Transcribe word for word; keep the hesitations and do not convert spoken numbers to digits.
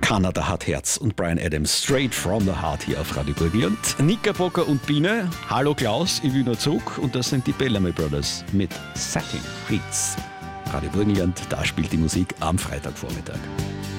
Kanada hat Herz und Bryan Adams Straight from the Heart hier auf Radio Burgenland. Knickerbocker und Biene, hallo Klaus, ich will nur zurück und das sind die Bellamy Brothers mit Satin Fritz. Radio Burgenland, da spielt die Musik am Freitagvormittag.